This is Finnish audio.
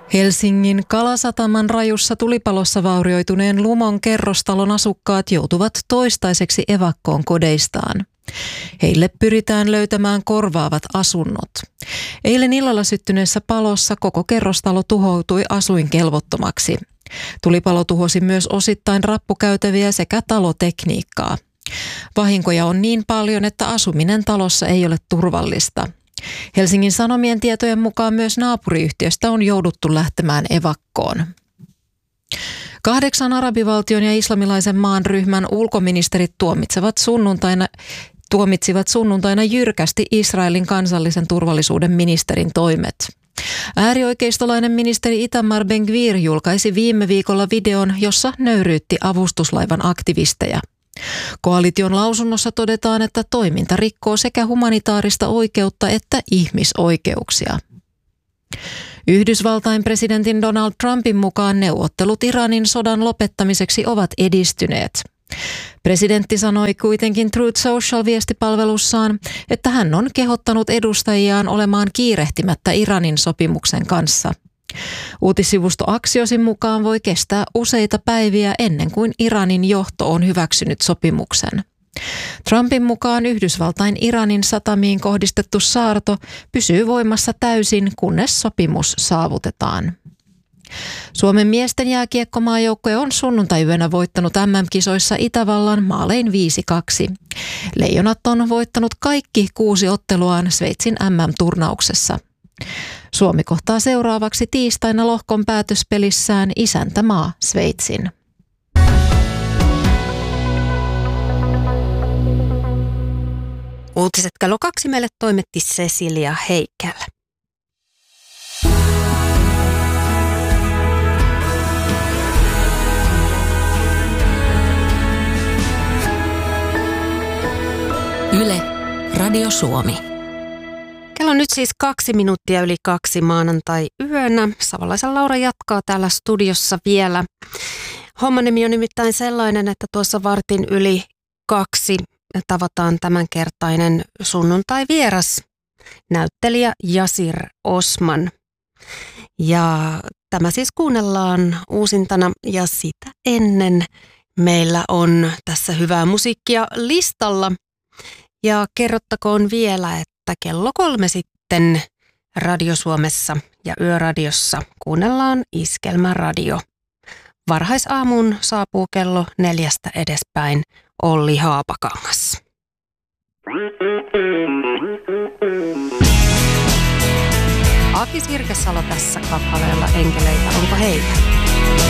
Helsingin Kalasataman rajussa tulipalossa vaurioituneen Lumon kerrostalon asukkaat joutuvat toistaiseksi evakkoon kodeistaan. Heille pyritään löytämään korvaavat asunnot. Eilen illalla syttyneessä palossa koko kerrostalo tuhoutui asuinkelvottomaksi. Tulipalo tuhosi myös osittain rappukäytäviä sekä talotekniikkaa. Vahinkoja on niin paljon, että asuminen talossa ei ole turvallista. Helsingin Sanomien tietojen mukaan myös naapuriyhtiöstä on jouduttu lähtemään evakkoon. 8 arabivaltion ja islamilaisen maan ryhmän ulkoministerit tuomitsivat sunnuntaina jyrkästi Israelin kansallisen turvallisuuden ministerin toimet. Äärioikeistolainen ministeri Itamar Ben-Gvir julkaisi viime viikolla videon, jossa nöyryytti avustuslaivan aktivisteja. Koalition lausunnossa todetaan, että toiminta rikkoo sekä humanitaarista oikeutta että ihmisoikeuksia. Yhdysvaltain presidentin Donald Trumpin mukaan neuvottelut Iranin sodan lopettamiseksi ovat edistyneet. Presidentti sanoi kuitenkin Truth Social-viestipalvelussaan, että hän on kehottanut edustajiaan olemaan kiirehtimättä Iranin sopimuksen kanssa. Uutissivusto Axiosin mukaan voi kestää useita päiviä ennen kuin Iranin johto on hyväksynyt sopimuksen. Trumpin mukaan Yhdysvaltain Iranin satamiin kohdistettu saarto pysyy voimassa täysin, kunnes sopimus saavutetaan. Suomen miesten jääkiekkomaajoukkue on sunnuntaiyönä voittanut MM-kisoissa Itävallan maalein 5-2. Leijonat on voittanut kaikki 6 otteluaan Sveitsin MM-turnauksessa. Suomi kohtaa seuraavaksi tiistaina lohkon päätöspelissään isäntämaa Sveitsin. Uutiset kello 2 meille toimitti Cecilia Heikel. Yle, Radio Suomi. Kello on nyt siis 2 minuuttia yli 2 maanantai-yönä. Savolaisen Laura jatkaa täällä studiossa vielä. Homman nimi on nimittäin sellainen, että tuossa vartin yli 2 tavataan tämänkertainen sunnuntai-vieras, näyttelijä Yasir Osman. Ja tämä siis kuunnellaan uusintana ja sitä ennen meillä on tässä hyvää musiikkia listalla. Ja kerrottakoon vielä, että kello 3 sitten Radio Suomessa ja Yöradiossa kuunnellaan Iskelmäradio. Varhaisaamuun saapuu kello 4 edespäin Olli Haapakangas. Aki Sirkesalo tässä kappaleella Enkeleitä, onko heitä?